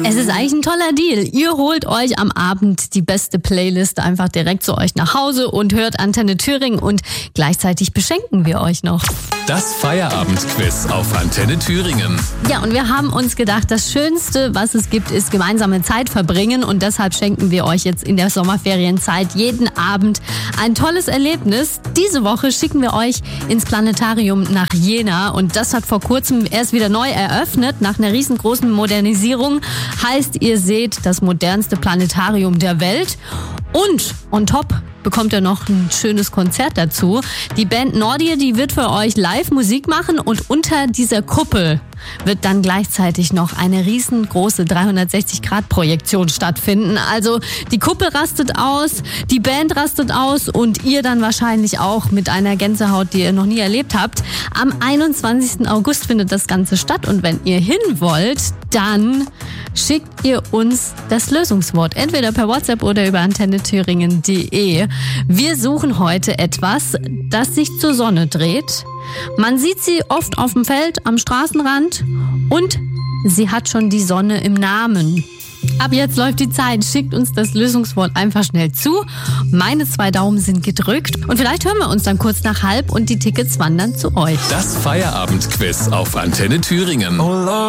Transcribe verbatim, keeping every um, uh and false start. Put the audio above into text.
Es ist eigentlich ein toller Deal. Ihr holt euch am Abend die beste Playlist einfach direkt zu euch nach Hause und hört Antenne Thüringen und gleichzeitig beschenken wir euch noch. Das Feierabendquiz auf Antenne Thüringen. Ja, und wir haben uns gedacht, das Schönste, was es gibt, ist gemeinsame Zeit verbringen und deshalb schenken wir euch jetzt in der Sommerferienzeit jeden Abend ein tolles Erlebnis. Diese Woche schicken wir euch ins Planetarium nach Jena und das hat vor kurzem erst wieder neu eröffnet, nach einer riesengroßen Modernisierung. Heißt, ihr seht das modernste Planetarium der Welt und on top bekommt ihr noch ein schönes Konzert dazu. Die Band Nordir, die wird für euch live Musik machen und unter dieser Kuppel wird dann gleichzeitig noch eine riesengroße dreihundertsechzig Grad Projektion stattfinden. Also die Kuppel rastet aus, die Band rastet aus und ihr dann wahrscheinlich auch mit einer Gänsehaut, die ihr noch nie erlebt habt. Am einundzwanzigsten August findet das Ganze statt und wenn ihr hin wollt, dann schickt ihr uns das Lösungswort, entweder per WhatsApp oder über antenne thüringen punkt de. Wir suchen heute etwas, das sich zur Sonne dreht. Man sieht sie oft auf dem Feld, am Straßenrand und sie hat schon die Sonne im Namen. Ab jetzt läuft die Zeit. Schickt uns das Lösungswort einfach schnell zu. Meine zwei Daumen sind gedrückt und vielleicht hören wir uns dann kurz nach halb und die Tickets wandern zu euch. Das Feierabendquiz auf Antenne Thüringen.